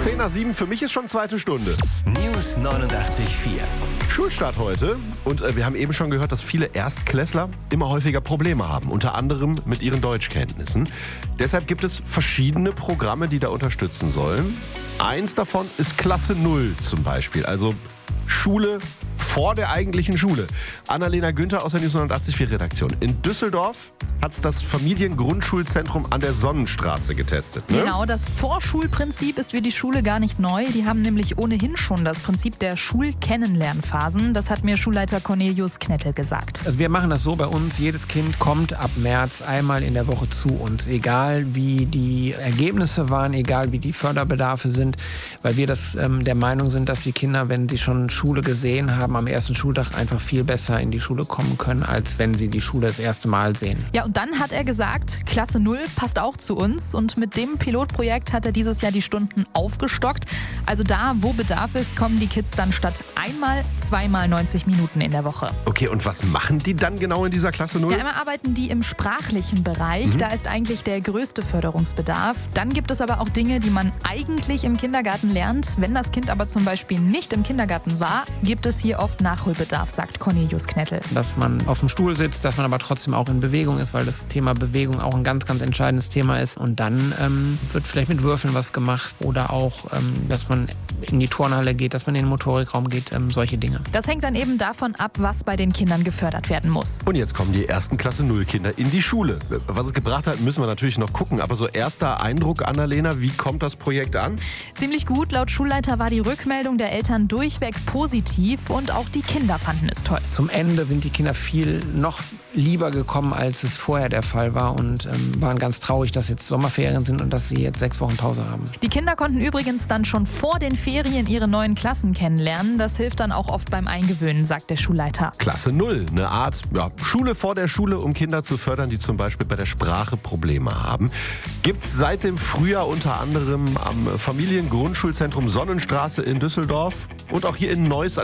10:07, für mich ist schon zweite Stunde. News 89.4. Schulstart heute und wir haben eben schon gehört, dass viele Erstklässler immer häufiger Probleme haben, unter anderem mit ihren Deutschkenntnissen. Deshalb gibt es verschiedene Programme, die da unterstützen sollen. Eins davon ist Klasse 0 zum Beispiel, also Schule vor der eigentlichen Schule. Annalena Günther aus der News 89.4 Redaktion. In Düsseldorf hat es das Familiengrundschulzentrum an der Sonnenstraße getestet. Ne? Genau, das Vorschulprinzip ist für die Schule gar nicht neu. Die haben nämlich ohnehin schon das Prinzip der Schulkennenlernphasen. Das hat mir Schulleiter Cornelius Knettel gesagt. Also wir machen das so bei uns, jedes Kind kommt ab März einmal in der Woche zu uns, egal wie die Ergebnisse waren, egal wie die Förderbedarfe sind, weil wir der Meinung sind, dass die Kinder, wenn sie schon Schule gesehen haben, am ersten Schultag einfach viel besser in die Schule kommen können, als wenn sie die Schule das erste Mal sehen. Ja, und dann hat er gesagt, Klasse 0 passt auch zu uns und mit dem Pilotprojekt hat er dieses Jahr die Stunden aufgestockt. Also da, wo Bedarf ist, kommen die Kids dann statt einmal, zweimal 90 Minuten in der Woche. Okay, und was machen die dann genau in dieser Klasse 0? Ja, einmal arbeiten die im sprachlichen Bereich. Da ist eigentlich der größte Förderungsbedarf. Dann gibt es aber auch Dinge, die man eigentlich im Kindergarten lernt. Wenn das Kind aber zum Beispiel nicht im Kindergarten war, gibt es hier oft Nachholbedarf, sagt Cornelius Knettel. Dass man auf dem Stuhl sitzt, dass man aber trotzdem auch in Bewegung ist, weil das Thema Bewegung auch ein ganz, ganz entscheidendes Thema ist. Und dann wird vielleicht mit Würfeln was gemacht oder auch, dass man in die Turnhalle geht, dass man in den Motorikraum geht, solche Dinge. Das hängt dann eben davon ab, was bei den Kindern gefördert werden muss. Und jetzt kommen die ersten Klasse 0 Kinder in die Schule. Was es gebracht hat, müssen wir natürlich noch gucken. Aber so erster Eindruck, Annalena, wie kommt das Projekt an? Ziemlich gut. Laut Schulleiter war die Rückmeldung der Eltern durchweg positiv und auch die Kinder fanden es toll. Zum Ende sind die Kinder viel noch lieber gekommen, als es vorher der Fall war und waren ganz traurig, dass jetzt Sommerferien sind und dass sie jetzt 6 Wochen Pause haben. Die Kinder konnten übrigens dann schon vor den Ferien ihre neuen Klassen kennenlernen. Das hilft dann auch oft beim Eingewöhnen, sagt der Schulleiter. Klasse 0, eine Art Schule vor der Schule, um Kinder zu fördern, die zum Beispiel bei der Sprache Probleme haben. Gibt es seit dem Frühjahr unter anderem am Familiengrundschulzentrum Sonnenstraße in Düsseldorf und auch hier in Neuss an